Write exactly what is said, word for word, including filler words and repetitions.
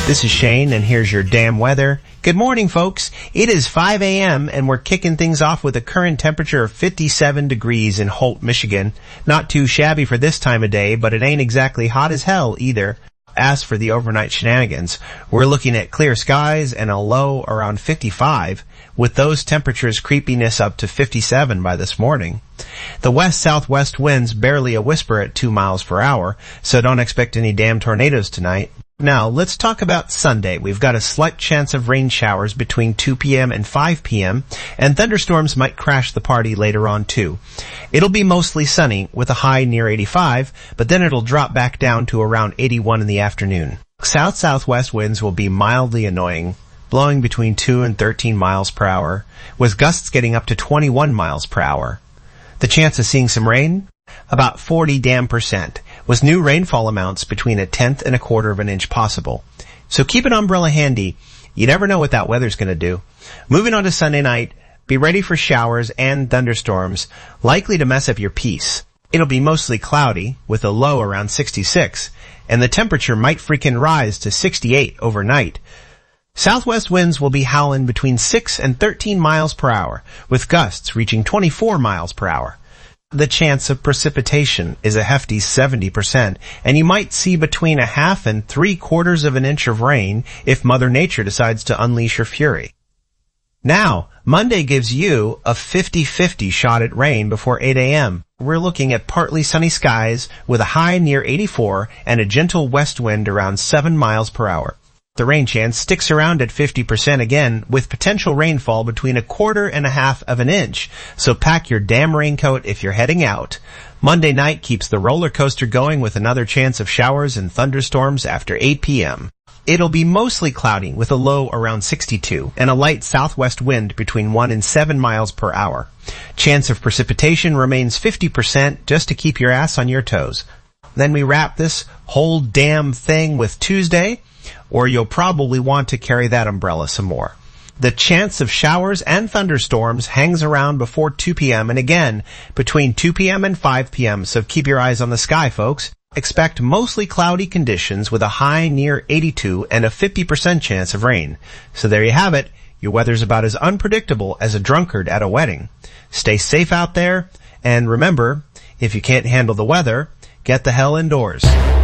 This is Shane, and here's your damn weather. Good morning, folks. It is five a.m., and we're kicking things off with a current temperature of fifty-seven degrees in Holt, Michigan. Not too shabby for this time of day, but it ain't exactly hot as hell either. As for the overnight shenanigans, we're looking at clear skies and a low around fifty-five, with those temperatures creeping us up to fifty-seven by this morning. The west-southwest winds barely a whisper at two miles per hour, so don't expect any damn tornadoes tonight. Now, let's talk about Sunday. We've got a slight chance of rain showers between two p.m. and five p.m., and thunderstorms might crash the party later on, too. It'll be mostly sunny, with a high near eighty-five, but then it'll drop back down to around eighty-one in the afternoon. South-southwest winds will be mildly annoying, blowing between two and thirteen miles per hour, with gusts getting up to twenty-one miles per hour. The chance of seeing some rain? About forty damn percent, with new rainfall amounts between a tenth and a quarter of an inch possible. So keep an umbrella handy. You never know what that weather's going to do. Moving on to Sunday night, be ready for showers and thunderstorms, likely to mess up your peace. It'll be mostly cloudy, with a low around sixty-six, and the temperature might freaking rise to sixty-eight overnight. Southwest winds will be howling between six and thirteen miles per hour, with gusts reaching twenty-four miles per hour. The chance of precipitation is a hefty seventy percent, and you might see between a half and three quarters of an inch of rain if Mother Nature decides to unleash her fury. Now, Monday gives you a fifty-fifty shot at rain before eight a.m. We're looking at partly sunny skies with a high near eighty-four and a gentle west wind around seven miles per hour. The rain chance sticks around at fifty percent again, with potential rainfall between a quarter and a half of an inch, so pack your damn raincoat if you're heading out. Monday night keeps the roller coaster going with another chance of showers and thunderstorms after eight p.m. It'll be mostly cloudy with a low around sixty-two and a light southwest wind between one and seven miles per hour. Chance of precipitation remains fifty percent just to keep your ass on your toes. Then we wrap this whole damn thing with Tuesday, or you'll probably want to carry that umbrella some more. The chance of showers and thunderstorms hangs around before two p.m. and again between two p.m. and five p.m., so keep your eyes on the sky, folks. Expect mostly cloudy conditions with a high near eighty-two and a fifty percent chance of rain. So there you have it. Your weather's about as unpredictable as a drunkard at a wedding. Stay safe out there, and remember, if you can't handle the weather, get the hell indoors.